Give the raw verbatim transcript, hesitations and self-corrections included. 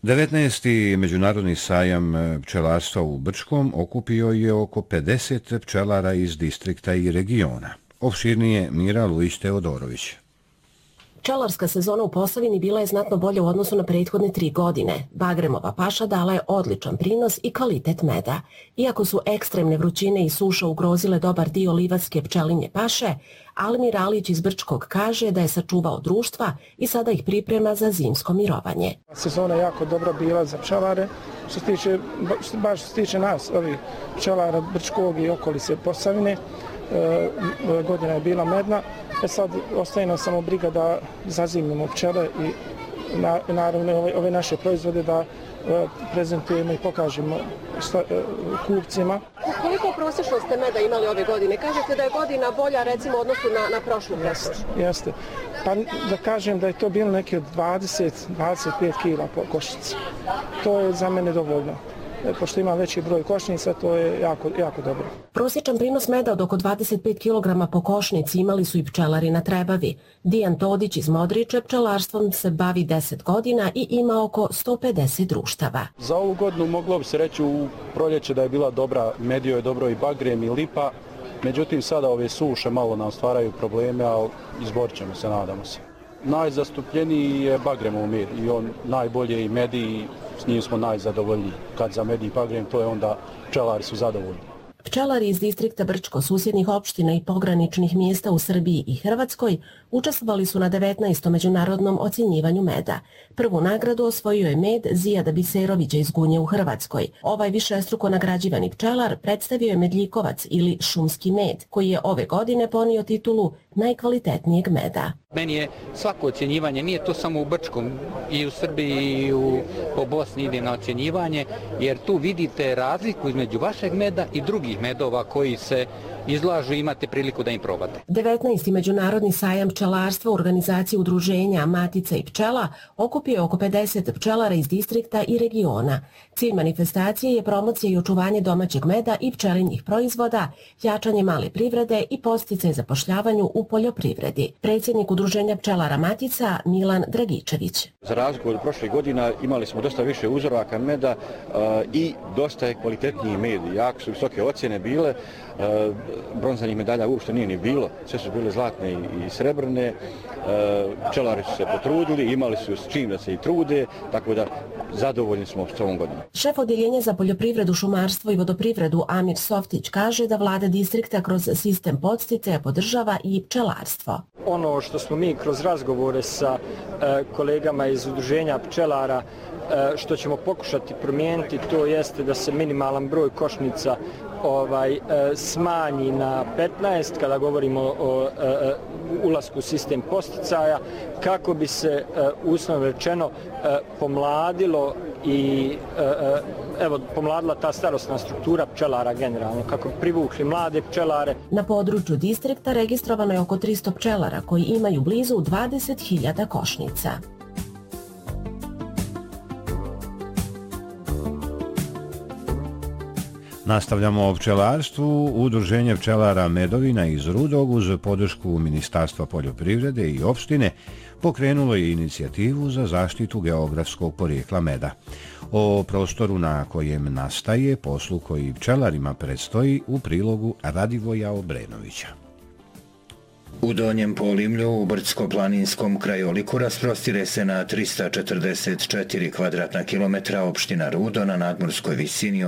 devetnaesti. Međunarodni sajam pčelarstva u Brčkom okupio je oko pedeset pčelara iz distrikta i regiona. Opširnije Mira Lujić-Teodorović. Pčelarska sezona u Posavini bila je znatno bolja u odnosu na prethodne tri godine. Bagremova paša dala je odličan prinos i kvalitet meda. Iako su ekstremne vrućine i suša ugrozile dobar dio livarske pčelinje paše, Almir Alić iz Brčkog kaže da je sačuvao društva i sada ih priprema za zimsko mirovanje. Sezona je jako dobra bila za pčelare. Što se tiče, baš što se tiče nas, ovih pčelara Brčkog i okolice Posavine, e, godina je bila medna. E sad ostaje nam samo briga da zazimimo pčele i na, naravno ove, ove naše proizvode da e, prezentujemo i pokažemo sta, e, kupcima. Koliko prosječno ste meda imali ove godine? Kažete da je godina bolja recimo u odnosu na, na prošlu jeste, jeste. Pa da kažem da je to bilo neki od dvadeset do dvadeset pet kila po košnici. To je za mene dovoljno. Pošto ima veći broj košnica, to je jako, jako dobro. Prosječan prinos meda od oko dvadeset pet kilograma po košnici imali su i pčelari na Trebavi. Dijan Todić iz Modriče pčelarstvom se bavi deset godina i ima oko sto pedeset društava. Za ovu godinu moglo bi se reći u proljeće da je bila dobra, medio je dobro i bagrem i lipa, međutim sada ove suše malo nam stvaraju probleme, ali izborit ćemo se, nadamo se. Najzastupljeniji je bagremov med i on najbolje i medi i s njim smo najzadovoljniji. Kad za med i bagrem, to je onda pčelari su zadovoljni. Pčelari iz distrikta Brčko, susjednih opština i pograničnih mjesta u Srbiji i Hrvatskoj učestvovali su na devetnaestom međunarodnom ocjenjivanju meda. Prvu nagradu osvojio je med Zijada Biserovića iz Gunje u Hrvatskoj. Ovaj višestruko nagrađivani pčelar predstavio je medljikovac ili šumski med, koji je ove godine ponio titulu najkvalitetnijeg meda. Meni je svako ocjenjivanje, nije to samo u Brčkom, i u Srbiji i u, po Bosni ide na ocjenjivanje, jer tu vidite razliku između vašeg meda i drugih medova koji se izlažu i imate priliku da im probate. devetnaesti. Međunarodni sajam pčelarstva u organizaciji udruženja Matica i pčela okupio oko pedeset pčelara iz distrikta i regiona. Cilj manifestacije je promocija i očuvanje domaćeg meda i pčelinjih proizvoda, jačanje male privrede i podsticaj zapošljavanju u poljoprivredi. Predsjednik udruženja pčelara Matica Milan Dragičević. Za razliku od prošlih godina imali smo dosta više uzoraka meda uh, i dosta je kvalitetniji med. Jako su visoke ocjene bile. Uh, bronzanih medalja uopšte nije ni bilo, sve su bile zlatne i, i srebrne, uh, pčelari su se potrudili, imali su s čim da se i trude, tako da zadovoljni smo s ovom godinom. Šef odjeljenja za poljoprivredu, šumarstvo i vodoprivredu Amir Softić kaže da vlada distrikta kroz sistem podsticaja podržava i pčelarstvo. Ono što smo mi kroz razgovore sa e, kolegama iz udruženja pčelara e, što ćemo pokušati promijeniti, to jeste da se minimalan broj košnica ovaj smanji na petnaest kada govorimo o e, ulasku u sistem podsticaja, kako bi se uslovno rečeno e, pomladilo i e, evo pomladila ta starosna struktura pčelara generalno, kako bi privukli mlade pčelare. Na području distrikta registrovano je oko tristo pčelara koji imaju blizu dvadeset hiljada košnica. Nastavljamo o pčelarstvu. Udruženje pčelara Medovina iz Rudog uz podršku Ministarstva poljoprivrede i opštine pokrenulo je inicijativu za zaštitu geografskog porijekla meda. O prostoru na kojem nastaje, poslu koji pčelarima predstoji, u prilogu Radivoja Obrenovića. U Donjem Polimlju u brdsko-planinskom krajoliku rasprostire se na trista četrdeset četiri kvadratna kilometra opština Rudo na nadmorskoj visini